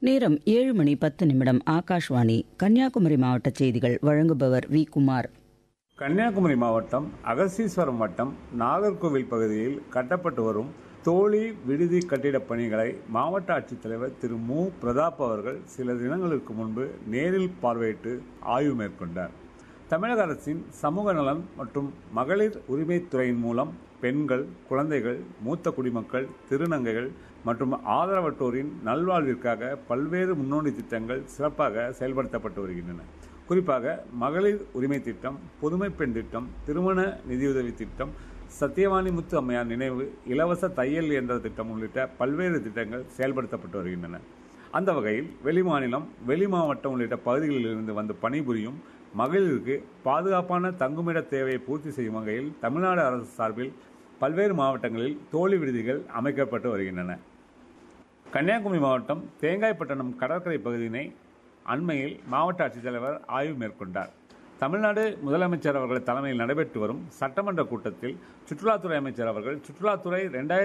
நேரம் 7:10 ஆகாஷ்வாணி கன்னியாகுமரி மாவட்ட செய்திகள். வழங்குபவர் வி. குமார். கன்னியாகுமரி மாவட்டம் அகஸ்தீஸ்வரம் வட்டம் நாகர்கோவில் பகுதியில் கட்டப்பட்டு வரும் தோழி விடுதி கட்டிடப் பணிகளை மாவட்ட ஆட்சித்தலைவர் திரு மு. பிரதாப் அவர்கள் சில தினங்களுக்கு முன்பு நேரில் பார்வையிட்டு ஆய்வு மேற்கொண்டார். தமிழக அரசின் சமூக நலன் மற்றும் மகளிர் உரிமைத்துறையின் மூலம் பெண்கள், குழந்தைகள், மூத்த குடிமக்கள், திருநங்கைகள் மற்றும் ஆதரவற்றோரின் நல்வாழ்விற்காக பல்வேறு முன்னோடி திட்டங்கள் சிறப்பாக செயல்படுத்தப்பட்டு வருகின்றன. குறிப்பாக மகளிர் உரிமை திட்டம், புதுமை பெண் திட்டம், திருமண நிதியுதவி திட்டம், சத்தியவாணி முத்து அம்மையார் நினைவு இலவச தையல் என்ற திட்டம் உள்ளிட்ட பல்வேறு திட்டங்கள் செயல்படுத்தப்பட்டு வருகின்றன. அந்த வகையில் வெளிமாநிலம், வெளிமாவட்டம் உள்ளிட்ட பகுதிகளில் இருந்து வந்து பணிபுரியும் மகளிருக்கு பாதுகாப்பான தங்குமிட தேவையை பூர்த்தி செய்யும் வகையில் தமிழ்நாடு அரசு சார்பில் பல்வேறு மாவட்டங்களில் தோழி விடுதிகள் அமைக்கப்பட்டு வருகின்றன. கன்னியாகுமரி மாவட்டம் தேங்காய்பட்டணம் கடற்கரை பகுதியினை அண்மையில் மாவட்ட ஆட்சித்தலைவர் ஆய்வு மேற்கொண்டார். தமிழ்நாடு முதலமைச்சர் அவர்கள் தலைமையில் நடைபெற்று வரும் சட்டமன்ற கூட்டத்தில் சுற்றுலாத்துறை அமைச்சர் அவர்கள் சுற்றுலாத்துறை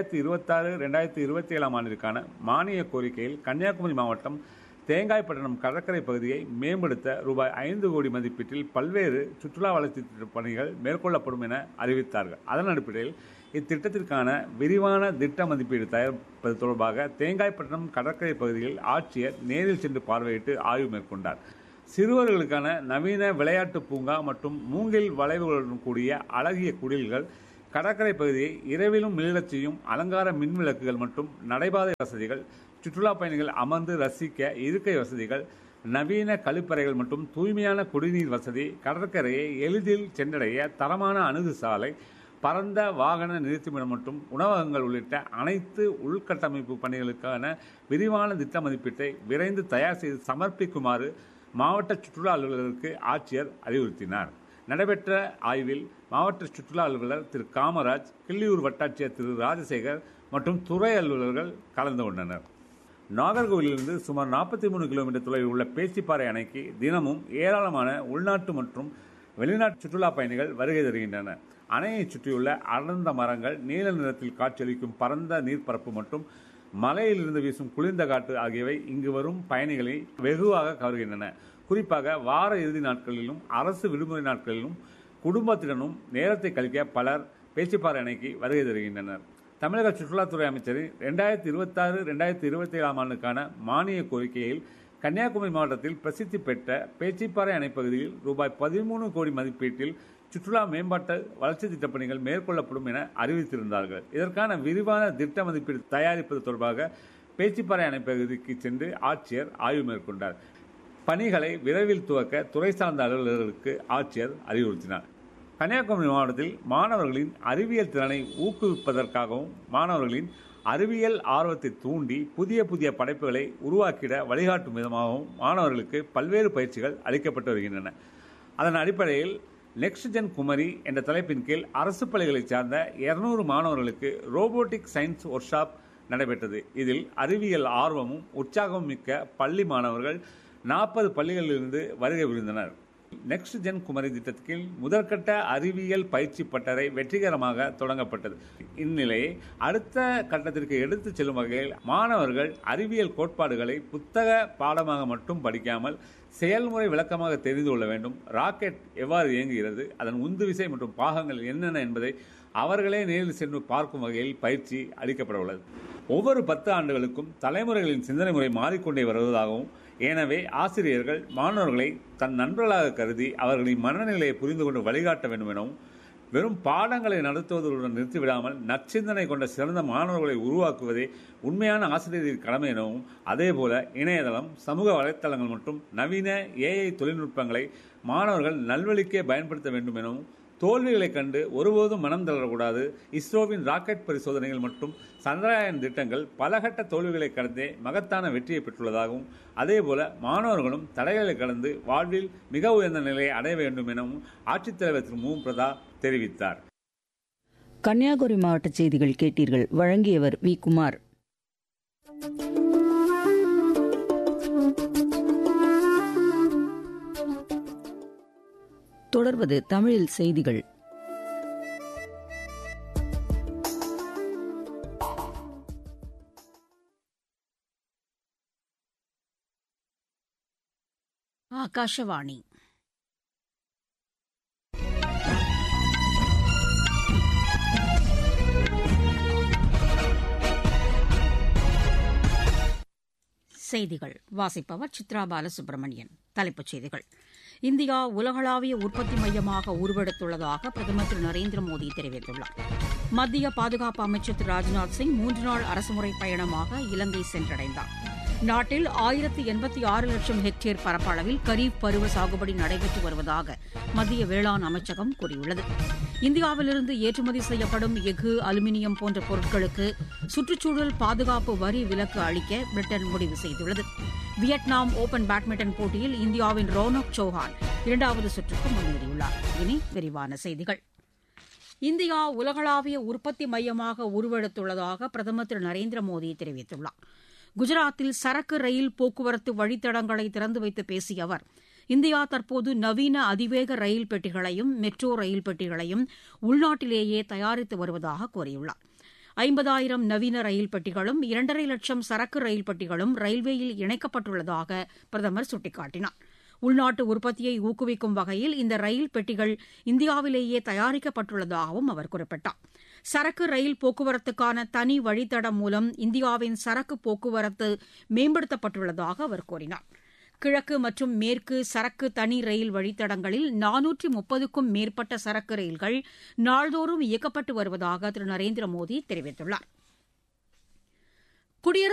2026-2027 ஆண்டிற்கான மானிய கோரிக்கையில் கன்னியாகுமரி மாவட்டம் தேங்காய்பட்டணம் கடற்கரை பகுதியை மேம்படுத்த ரூபாய் 5 கோடி மதிப்பீட்டில் பல்வேறு சுற்றுலா வளர்ச்சி திட்ட பணிகள் மேற்கொள்ளப்படும் என அறிவித்தார்கள். அதன் அடிப்படையில் இத்திட்டத்திற்கான விரிவான திட்ட மதிப்பீடு தயாரிப்பது தொடர்பாக தேங்காய்பட்டணம் கடற்கரை பகுதியில் ஆட்சியர் நேரில் சென்று பார்வையிட்டு ஆய்வு மேற்கொண்டார். சிறுவர்களுக்கான நவீன விளையாட்டு பூங்கா மற்றும் மூங்கில் வளைவுகளுடன் கூடிய அழகிய குடில்கள், கடற்கரை பகுதியை இரவிலும் மிளிரச் செய்யும் அலங்கார மின் விளக்குகள் மற்றும் நடைபாதை வசதிகள், சுற்றுலா பயணிகள் அமர்ந்து ரசிக்க இருக்கை வசதிகள், நவீன கழிப்பறைகள் மற்றும் தூய்மையான குடிநீர் வசதி, கடற்கரையை எளிதில் சென்றடைய தரமான அணுகு சாலை, பரந்த வாகன நிறுத்துமிடம் மற்றும் உணவகங்கள் உள்ளிட்ட அனைத்து உள்கட்டமைப்பு பணிகளுக்கான விரிவான திட்ட மதிப்பீட்டை விரைந்து தயார் செய்து சமர்ப்பிக்குமாறு மாவட்ட சுற்றுலா அலுவலருக்கு ஆட்சியர் அறிவுறுத்தினார். நடைபெற்ற ஆய்வில் மாவட்ட சுற்றுலா அலுவலர் திரு காமராஜ், கிள்ளியூர் வட்டாட்சியர் திரு ராஜசேகர் மற்றும் துறை அலுவலர்கள் கலந்து கொண்டனர். நாகர்கோவிலிருந்து சுமார் 43 கிலோமீட்டர் தொலைவில் உள்ள பேச்சிப்பாறை அணைக்கு தினமும் ஏராளமான உள்நாட்டு மற்றும் வெளிநாட்டு சுற்றுலா பயணிகள் வருகை தருகின்றனர். அணையை சுற்றியுள்ள அடர்ந்த மரங்கள், நீல நிறத்தில் காட்சியளிக்கும் பரந்த நீர்ப்பரப்பு மற்றும் மலையிலிருந்து வீசும் குளிர்ந்த காற்று ஆகியவை இங்கு வரும் பயணிகளை வெகுவாக கவர்கின்றன. குறிப்பாக வார இறுதி நாட்களிலும் அரசு விடுமுறை நாட்களிலும் குடும்பத்துடனும் நேரத்தை கழிக்க பலர் பேச்சிப்பாறை அணைக்கு வருகை தருகின்றனர். தமிழக சுற்றுலாத்துறை அமைச்சரின் 2026-2027 ஆண்டுக்கான மானிய கோரிக்கையில் கன்னியாகுமரி மாவட்டத்தில் பிரசித்தி பெற்ற பேச்சிப்பாறை அணைப்பகுதியில் ரூபாய் 13 கோடி மதிப்பீட்டில் சுற்றுலா மேம்பாட்டு வளர்ச்சி திட்டப் பணிகள் மேற்கொள்ளப்படும் என அறிவித்திருந்தார்கள். இதற்கான விரிவான திட்ட மதிப்பீடு தயாரிப்பது தொடர்பாக பேச்சிப்பாறை அணைப்பகுதிக்கு சென்று ஆட்சியர் ஆய்வு மேற்கொண்டார். பணிகளை விரைவில் துவக்க துறை சார்ந்த அலுவலர்களுக்கு ஆட்சியர் அறிவுறுத்தினார். கன்னியாகுமரி மாவட்டத்தில் மாணவர்களின் அறிவியல் திறனை ஊக்குவிப்பதற்காகவும் மாணவர்களின் அறிவியல் ஆர்வத்தை தூண்டி புதிய புதிய படைப்புகளை உருவாக்கிட மாற்றும் விதமாகவும் மாணவர்களுக்கு பல்வேறு பயிற்சிகள் அளிக்கப்பட்டு வருகின்றன. அதன் அடிப்படையில் நெக்ஸ்ட் ஜென் குமரி என்ற தலைப்பின் கீழ் அரசு பள்ளிகளைச் சார்ந்த 200 மாணவர்களுக்கு ரோபோட்டிக் சயின்ஸ் ஒர்க் ஷாப் நடைபெற்றது. இதில் அறிவியல் ஆர்வமும் உற்சாகமும் மிக்க பள்ளி மாணவர்கள் 40 பள்ளிகளிலிருந்து வருகை புரிந்தனர். நெக்ஸ்ட் ஜென் குமரி திட்டத்தில் முதற்கட்ட அறிவியல் பயிற்சி பட்டறை வெற்றிகரமாக தொடங்கப்பட்டது. இந்நிலையை அடுத்த கட்டத்திற்கு எடுத்துச் செல்லும் வகையில் மாணவர்கள் அறிவியல் கோட்பாடுகளை புத்தக பாடமாக மட்டும் படிக்காமல் செயல்முறை விளக்கமாக தெரிந்து கொள்ள வேண்டும். ராக்கெட் எவ்வாறு இயங்குகிறது, அதன் உந்து விசை மற்றும் பாகங்கள் என்னென்ன என்பதை அவர்களே நேரில் சென்று பார்க்கும் வகையில் பயிற்சி அளிக்கப்பட உள்ளது. ஒவ்வொரு 10 ஆண்டுகளுக்கும் தலைமுறைகளின் சிந்தனை முறை மாறிக்கொண்டே வருவதாகவும், எனவே ஆசிரியர்கள் மாணவர்களை தன் நண்பர்களாக கருதி அவர்களின் மனநிலையை புரிந்து கொண்டு வழிகாட்ட வேண்டும் எனவும், வெறும் பாடங்களை நடத்துவதுடன் நிறுத்திவிடாமல் நற்சிந்தனை கொண்ட சிறந்த மாணவர்களை உருவாக்குவதே உண்மையான ஆசிரியரின் கடமை எனவும், அதேபோல இணையதளம், சமூக வலைத்தளங்கள் மற்றும் நவீன AI தொழில்நுட்பங்களை மாணவர்கள் நல்வழிக்கே பயன்படுத்த வேண்டும் எனவும், தோல்விகளை கண்டு ஒருபோதும் மனம் தளரக்கூடாது. இஸ்ரோவின் ராக்கெட் பரிசோதனைகள் மற்றும் சந்திரயான் திட்டங்கள் பலகட்ட தோல்விகளை கடந்தே மகத்தான வெற்றியை பெற்றுள்ளதாகவும், அதேபோல மாணவர்களும் தடைகளை கடந்து வாழ்வில் மிக உயர்ந்த நிலையை அடைய வேண்டும் எனவும் ஆட்சித்தலைவர் திரு மு. பிரதாப் தெரிவித்தார். கன்னியாகுமரி மாவட்ட செய்திகள் கேட்டீர்கள். வழங்கியவர் வி. குமார். தொடர்வது தமிழில் செய்திகள். ஆகாஷவாணி. செய்திகள் வாசிப்பவர் சித்ரா பாலசுப்ரமணியன். தலைப்புச் செய்திகள். இந்தியா உலகளாவிய உற்பத்தி மையமாக உருவெடுத்துள்ளதாக பிரதமர் திரு நரேந்திர மோடி தெரிவித்துள்ளார். மத்திய பாதுகாப்பு அமைச்சர் திரு ராஜ்நாத் சிங் 3 நாள் அரசுமுறை பயணமாக இலங்கை சென்றடைந்தார். நாட்டில் 1086 லட்சம் ஹெக்டேர் பரப்பளவில் கரீப் பருவ சாகுபடி நடைபெற்று வருவதாக மத்திய வேளாண் அமைச்சகம் கூறியுள்ளது. இந்தியாவிலிருந்து ஏற்றுமதி செய்யப்படும் எஃகு, அலுமினியம் போன்ற பொருட்களுக்கு சுற்றுச்சூழல் பாதுகாப்பு வரி விலக்கு அளிக்க பிரிட்டன் முடிவு செய்துள்ளது. வியட்நாம் ஓபன் பேட்மிண்டன் போட்டியில் இந்தியாவின் ரோனக் சௌஹான் 2வது சுற்றுக்கு முன்னேறியுள்ளார். இனி விரிவான செய்திகள். இந்தியா உலகளாவிய உற்பத்தி மையமாக உருவெடுத்துள்ளதாக பிரதமர் திரு நரேந்திர மோடி தெரிவித்துள்ளார். குஜராத்தில் சரக்கு ரயில் போக்குவரத்து வழித்தடங்களை திறந்து வைத்து பேசிய அவர், இந்தியா தற்போது நவீன அதிவேக ரயில் பெட்டிகளையும் மெட்ரோ ரயில் பெட்டிகளையும் உள்நாட்டிலேயே தயாரித்து வருவதாக கூறியுள்ளார். 50,000 நவீன ரயில் பெட்டிகளும் 2.5 லட்சம் சரக்கு ரயில் பெட்டிகளும் ரயில்வேயில் இணைக்கப்பட்டுள்ளதாக பிரதமர் சுட்டிக்காட்டினார். உள்நாட்டு உற்பத்தியை ஊக்குவிக்கும் வகையில் இந்த ரயில் பெட்டிகள் இந்தியாவிலேயே தயாரிக்கப்பட்டுள்ளதாகவும் அவர் குறிப்பிட்டார். சரக்கு ரயில் போக்குவரத்துக்கான தனி வழித்தடம் மூலம் இந்தியாவின் சரக்கு போக்குவரத்து மேம்படுத்தப்பட்டுள்ளதாக அவர் கூறினார். கிழக்கு மற்றும் மேற்கு சரக்கு தனி ரயில் வழித்தடங்களில் 430க்கும் மேற்பட்ட சரக்கு ரயில்கள் நாள்தோறும் இயக்கப்பட்டு வருவதாக திரு நரேந்திர மோடி தெரிவித்துள்ளார்.